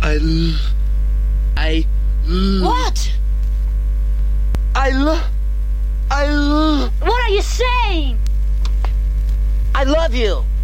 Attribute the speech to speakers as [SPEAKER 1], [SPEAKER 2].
[SPEAKER 1] What?
[SPEAKER 2] What are you saying?
[SPEAKER 1] I love you.